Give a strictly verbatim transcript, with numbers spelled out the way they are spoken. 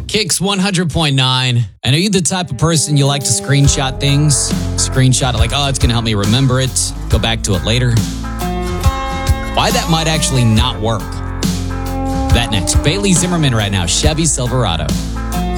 Kicks one hundred point nine. And are you the type of person you like to screenshot things? Screenshot it like, oh, it's going to help me remember it. Go back to it later. Why that might actually not work. That next. Bailey Zimmerman right now, Chevy Silverado.